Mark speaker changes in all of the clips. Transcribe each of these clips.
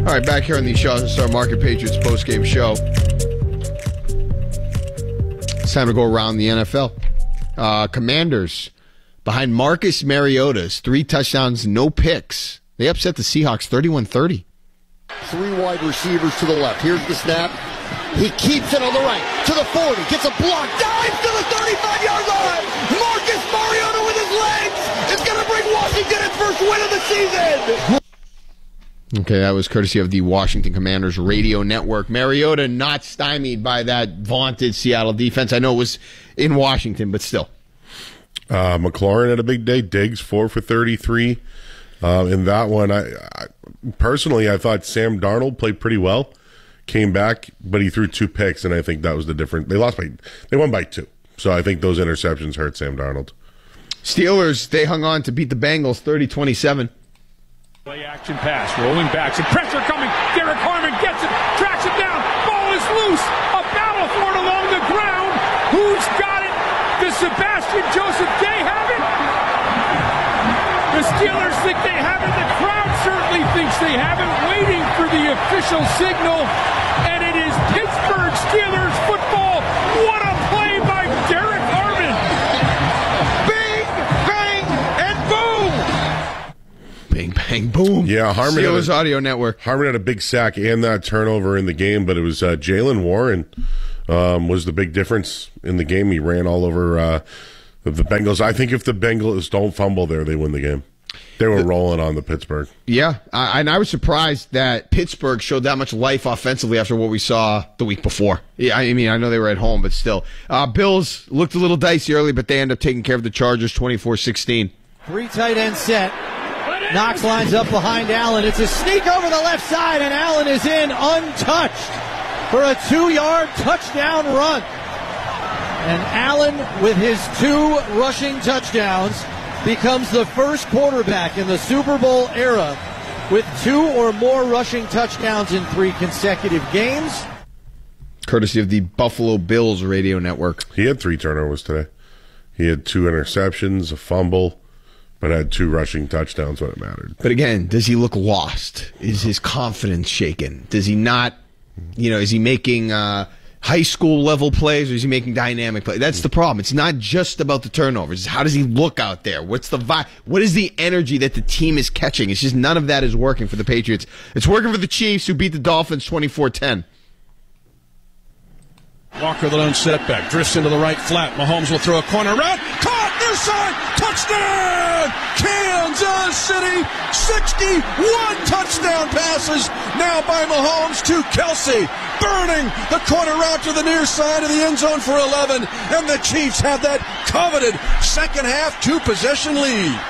Speaker 1: All right, back here on the Shaw's and Star Market Patriots postgame show. It's time to go around the NFL. Commanders behind Marcus Mariota's 3 touchdowns, no picks. They upset the Seahawks 31-30.
Speaker 2: 3 wide receivers to the left. Here's the snap. He keeps it on the right to the 40. Gets a block. Dives to the 35-yard line. Marcus Mariota with his legs is going to bring Washington its first win of the season.
Speaker 1: Okay, that was courtesy of the Washington Commanders radio network. Mariota not stymied by that vaunted Seattle defense. I know it was in Washington, but still.
Speaker 3: McLaurin had a big day. Diggs 4 for 33. In that one, I personally, I thought Sam Darnold played pretty well. Came back, but he threw 2 picks, and I think that was the difference. They won by 2. So I think those interceptions hurt Sam Darnold.
Speaker 1: Steelers, they hung on to beat the Bengals 30-27.
Speaker 4: Play action pass, rolling back, some pressure coming. Derek Harmon gets it, tracks it down. Ball is loose. A battle for it along the ground. Who's got it? Does Sebastian Joseph Day have it? The Steelers think they have it. The crowd certainly thinks they have it. Waiting for the official signal, and it is Pittsburgh Steelers football. What a play by Derek Harmon! Bing, bang, and boom!
Speaker 1: Bang, bang, boom.
Speaker 3: Yeah, Harmon.
Speaker 1: Steelers Audio Network.
Speaker 3: Harmon had a big sack and that turnover in the game, but it was Jaylen Warren was the big difference in the game. He ran all over the Bengals. I think if the Bengals don't fumble there, they win the game. They were rolling on the Pittsburgh.
Speaker 1: Yeah, and I was surprised that Pittsburgh showed that much life offensively after what we saw the week before. Yeah, I mean, I know they were at home, but still. Bills looked a little dicey early, but they end up taking care of the Chargers 24-16.
Speaker 5: 3 tight end set. Knox lines up behind Allen. It's a sneak over the left side, and Allen is in untouched for a 2-yard touchdown run. And Allen, with his 2 rushing touchdowns, becomes the first quarterback in the Super Bowl era with 2 or more rushing touchdowns in 3 consecutive games.
Speaker 1: Courtesy of the Buffalo Bills radio network.
Speaker 3: He had 3 turnovers today. He had 2 interceptions, a fumble, but had 2 rushing touchdowns when it mattered.
Speaker 1: But again, does he look lost? Is his confidence shaken? Does he not, is he making high school level plays, or is he making dynamic plays? That's the problem. It's not just about the turnovers. How does he look out there? What's the vibe? What is the energy that the team is catching? It's just none of that is working for the Patriots. It's working for the Chiefs, who beat the Dolphins 24-10.
Speaker 4: Walker, the lone setback, drifts into the right flat. Mahomes will throw a corner route. Caught near side. Touchdown! Kansas City. 61 touchdown passes now by Mahomes to Kelsey. Burning the corner route to the near side of the end zone for 11. And the Chiefs have that coveted second half 2-possession lead.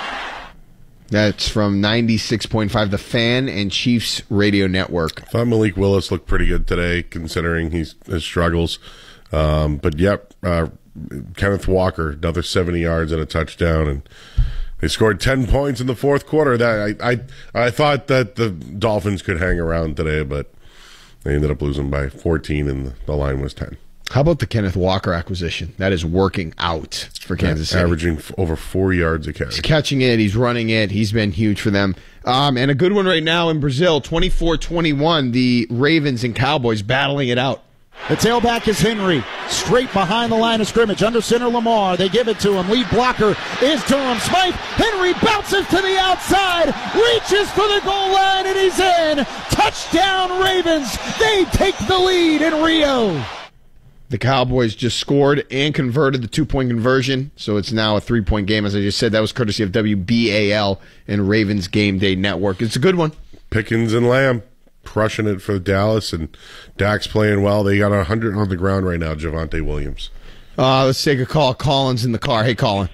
Speaker 1: That's from 96.5, The Fan and Chiefs Radio Network.
Speaker 3: I thought Malik Willis looked pretty good today, considering his struggles. But yep, Kenneth Walker, another 70 yards and a touchdown, and they scored 10 points in the fourth quarter. That I thought that the Dolphins could hang around today, but they ended up losing by 14, and the line was 10.
Speaker 1: How about the Kenneth Walker acquisition? That is working out for Kansas City.
Speaker 3: Averaging over 4 yards a carry.
Speaker 1: He's catching it. He's running it. He's been huge for them. And a good one right now in Brazil, 24-21, the Ravens and Cowboys battling it out.
Speaker 6: The tailback is Henry, straight behind the line of scrimmage, under center Lamar. They give it to him. Lead blocker is Durham Smythe. Henry bounces to the outside, reaches for the goal line, and he's in. Touchdown Ravens. They take the lead in Rio.
Speaker 1: The Cowboys just scored and converted the 2-point conversion, so it's now a 3-point game. As I just said, that was courtesy of WBAL and Ravens Game Day Network. It's a good one.
Speaker 3: Pickens and Lamb crushing it for Dallas, and Dak's playing well. They got 100 on the ground right now, Javonte Williams.
Speaker 1: Let's take a call. Colin's in the car. Hey, Colin.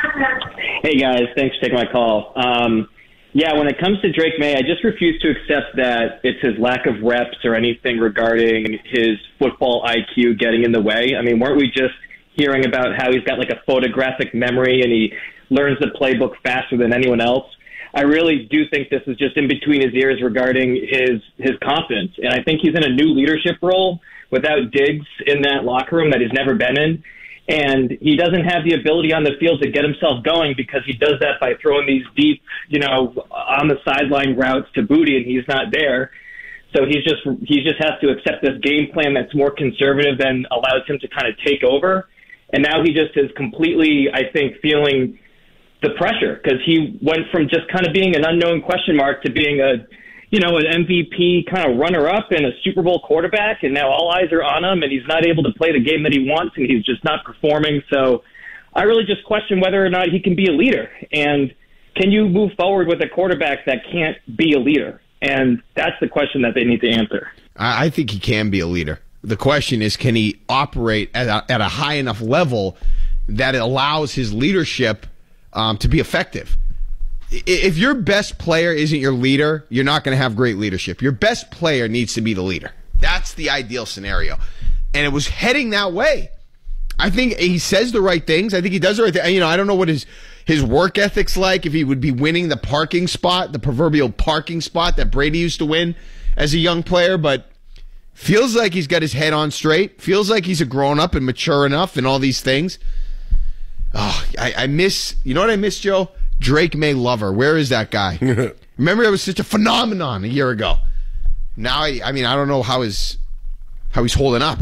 Speaker 7: Hey, guys. Thanks for taking my call. Yeah, when it comes to Drake May, I just refuse to accept that it's his lack of reps or anything regarding his football IQ getting in the way. I mean, weren't we just hearing about how he's got like a photographic memory and he learns the playbook faster than anyone else? I really do think this is just in between his ears regarding his confidence. And I think he's in a new leadership role without Diggs in that locker room that he's never been in. And he doesn't have the ability on the field to get himself going because he does that by throwing these deep, on the sideline routes to Booty, and he's not there. So he just has to accept this game plan that's more conservative and allows him to kind of take over. And now he just is completely, I think, feeling the pressure because he went from just kind of being an unknown question mark to being an MVP kind of runner-up and a Super Bowl quarterback, and now all eyes are on him, and he's not able to play the game that he wants, and he's just not performing. So I really just question whether or not he can be a leader. And can you move forward with a quarterback that can't be a leader? And that's the question that they need to answer.
Speaker 1: I think he can be a leader. The question is, can he operate at a high enough level that it allows his leadership to be effective? If your best player isn't your leader, you're not going to have great leadership. Your best player needs to be the leader. That's the ideal scenario. And it was heading that way. I think he says the right things. I think he does the right thing. I don't know what his work ethic's like, if he would be winning the parking spot, the proverbial parking spot that Brady used to win as a young player, but feels like he's got his head on straight. Feels like he's a grown-up and mature enough and all these things. Oh, I miss, you know what I miss, Joe? Drake May Lover. Where is that guy? Remember, it was such a phenomenon a year ago. Now, I don't know how he's holding up.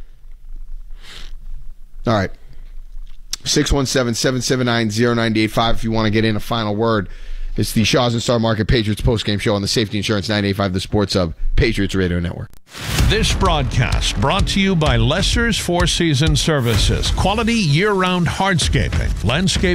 Speaker 1: All right. 617-779-0985 if you want to get in a final word. It's the Shaw's and Star Market Patriots postgame show on the Safety Insurance 98.5 The Sports Hub Patriots Radio Network.
Speaker 8: This broadcast brought to you by Lesser's Four Season Services. Quality year-round hardscaping, landscape